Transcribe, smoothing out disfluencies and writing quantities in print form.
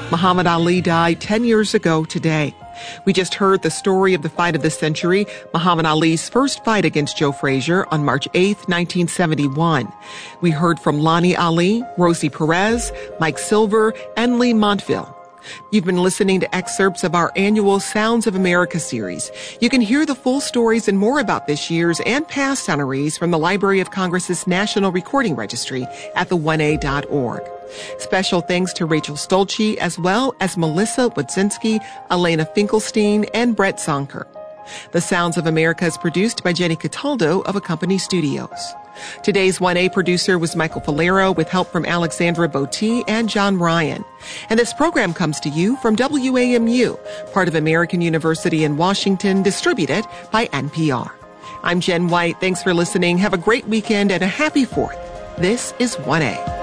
Muhammad Ali died 10 years ago today. We just heard the story of the fight of the century, Muhammad Ali's first fight against Joe Frazier on March 8, 1971. We heard from Lonnie Ali, Rosie Perez, Mike Silver, and Lee Montville. You've been listening to excerpts of our annual Sounds of America series. You can hear the full stories and more about this year's and past honorees from the Library of Congress's National Recording Registry at the1a.org. Special thanks to Rachel Stolce, as well as Melissa Wodzinski, Elena Finkelstein, and Brett Zonker. The Sounds of America is produced by Jenny Cataldo of Accompany Studios. Today's 1A producer was Michael Falero with help from Alexandra Botti and John Ryan. And this program comes to you from WAMU, part of American University in Washington, distributed by NPR. I'm Jen White. Thanks for listening. Have a great weekend and a happy 4th. This is 1A.